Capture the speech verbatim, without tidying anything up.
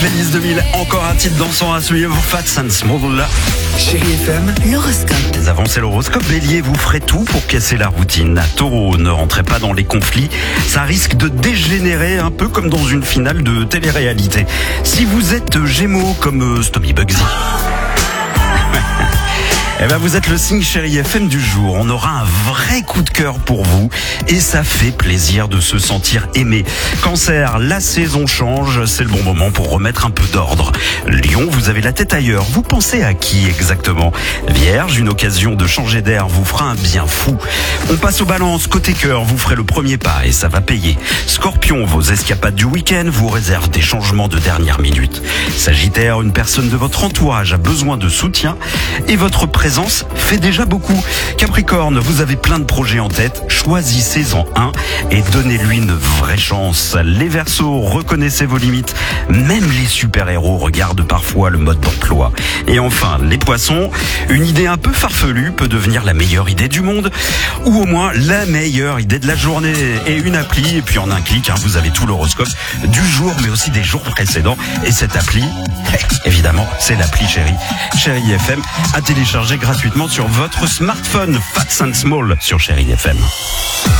Playlist deux mille, encore un titre dansant à suivre, Fats and Small. Chérie F M, l'horoscope. Mais avant, c'est l'horoscope. Bélier, vous ferez tout pour casser la routine. Taureau, ne rentrez pas dans les conflits. Ça risque de dégénérer un peu comme dans une finale de télé-réalité. Si vous êtes Gémeaux comme euh, Stomy Bugsy. Eh ben, vous êtes le signe Chérie F M du jour. On aura un vrai coup de cœur pour vous et ça fait plaisir de se sentir aimé. Cancer, la saison change, c'est le bon moment pour remettre un peu d'ordre. Lion, vous avez la tête ailleurs. Vous pensez à qui exactement? Vierge, une occasion de changer d'air vous fera un bien fou. On passe aux balances. Côté cœur, vous ferez le premier pas et ça va payer. Scorpion, vos escapades du week-end vous réservent des changements de dernière minute. Sagittaire, une personne de votre entourage a besoin de soutien et votre présence fait déjà beaucoup. Capricorne, vous avez plein de projets en tête, choisissez-en un et donnez-lui une vraie chance. Les Verseaux, reconnaissez vos limites, même les super-héros regardent parfois le mode d'emploi. Et enfin, les Poissons, une idée un peu farfelue peut devenir la meilleure idée du monde, ou au moins la meilleure idée de la journée. Et une appli, et puis en un clic, hein, vous avez tout l'horoscope du jour, mais aussi des jours précédents. Et cette appli, évidemment, c'est l'appli Chérie. Chérie F M, à télécharger gratuitement sur votre smartphone. Fats and Small sur Chérie F M.